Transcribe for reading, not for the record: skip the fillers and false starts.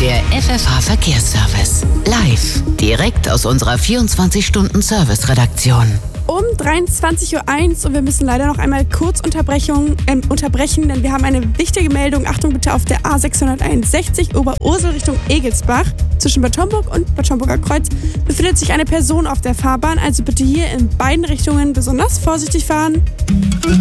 Der FFH Verkehrsservice. Live. Direkt aus unserer 24-Stunden-Service-Redaktion. Um 23.01 Uhr und wir müssen leider noch einmal kurz unterbrechen, denn wir haben eine wichtige Meldung. Achtung bitte, auf der A661 Oberursel Richtung Egelsbach zwischen Bad Homburg und Bad Homburger Kreuz befindet sich eine Person auf der Fahrbahn. Also bitte hier in beiden Richtungen besonders vorsichtig fahren.